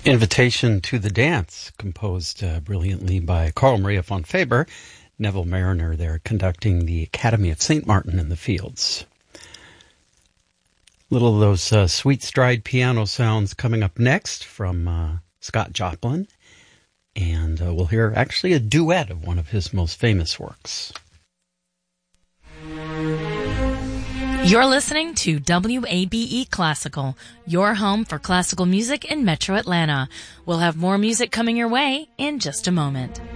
Invitation to the Dance, composed brilliantly by Carl Maria von Faber, Neville Mariner there conducting the Academy of St. Martin in the Fields. Little of those sweet stride piano sounds coming up next from Scott Joplin, and we'll hear actually a duet of one of his most famous works. You're listening to WABE Classical, your home for classical music in Metro Atlanta. We'll have more music coming your way in just a moment.